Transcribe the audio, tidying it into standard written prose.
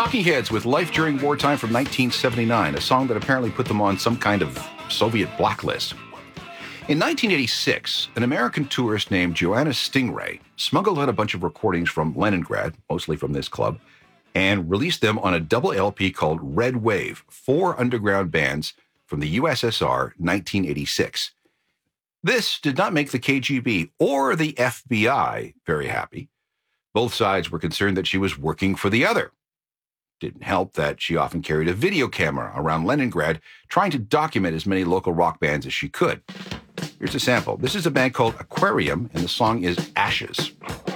Talking Heads with Life During Wartime from 1979, a song that apparently put them on some kind of Soviet blacklist. In 1986, an American tourist named Joanna Stingray smuggled out a bunch of recordings from Leningrad, mostly from this club, and released them on a double LP called Red Wave, 4 underground bands from the USSR, 1986. This did not make the KGB or the FBI very happy. Both sides were concerned that she was working for the other. Didn't help that she often carried a video camera around Leningrad, trying to document as many local rock bands as she could. Here's a sample. This is a band called Aquarium, and the song is Ashes.